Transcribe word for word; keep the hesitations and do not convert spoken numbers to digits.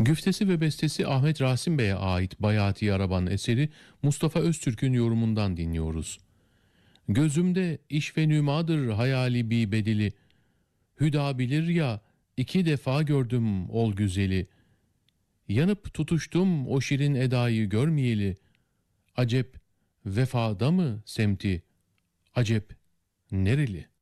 Güftesi ve bestesi Ahmet Rasim Bey'e ait Bayati Araban eseri Mustafa Öztürk'ün yorumundan dinliyoruz. Gözümde iş ve nümadır hayali bi bedili, hüda bilir ya iki defa gördüm ol güzeli, yanıp tutuştum o şirin edayı görmeyeli, acep vefada mı semti, acep nereli?